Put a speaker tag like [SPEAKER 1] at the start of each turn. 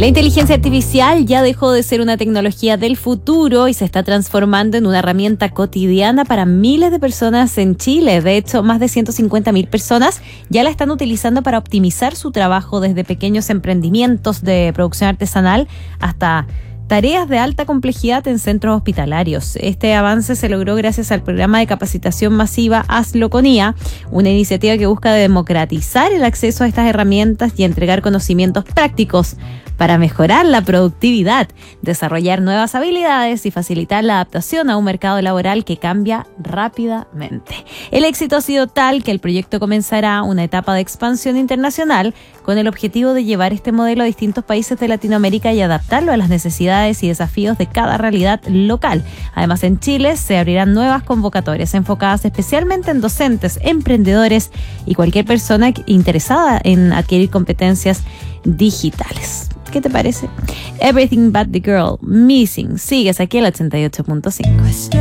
[SPEAKER 1] La inteligencia artificial ya dejó de ser una tecnología del futuro y se está transformando en una herramienta cotidiana para miles de personas en Chile. De hecho, más de 150.000 personas ya la están utilizando para optimizar su trabajo, desde pequeños emprendimientos de producción artesanal hasta tareas de alta complejidad en centros hospitalarios. Este avance se logró gracias al programa de capacitación masiva Hazlo con IA, una iniciativa que busca democratizar el acceso a estas herramientas y entregar conocimientos prácticos para mejorar la productividad, desarrollar nuevas habilidades y facilitar la adaptación a un mercado laboral que cambia rápidamente. El éxito ha sido tal que el proyecto comenzará una etapa de expansión internacional con el objetivo de llevar este modelo a distintos países de Latinoamérica y adaptarlo a las necesidades y desafíos de cada realidad local. Además, en Chile se abrirán nuevas convocatorias enfocadas especialmente en docentes, emprendedores y cualquier persona interesada en adquirir competencias digitales. ¿Qué te parece? Everything But the Girl, Missing. Sigues aquí al 88.5.